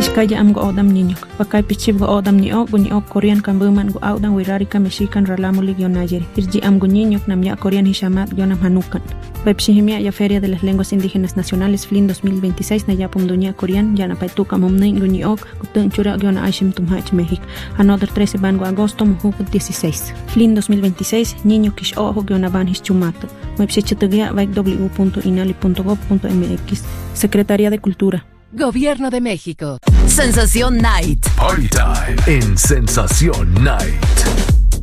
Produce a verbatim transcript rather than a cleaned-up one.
Ishkaya am go odam niño. Pakay pichib go odam niño, go niño Korean kambuman go audan wirarika mexican ralamuli guionayeri. Irji am go niño nam ya Korean hishamat guionam hanukan. Pepshihimia ya Feria de las Lenguas Indígenas Nacionales F L I N dos mil veintiséis na yapum dunia Korean ya na paituka momnin go niño gutun chura guiona aishim tumhach México. Another trece bango agosto mujuk dieciséis. F L I N dos mil veintiséis niño kish ojo guiona ban hischumato. Website vai w punto inali punto gov punto m x. Secretaría de Cultura. Gobierno de México. Sensación Night. Party time en Sensación Night.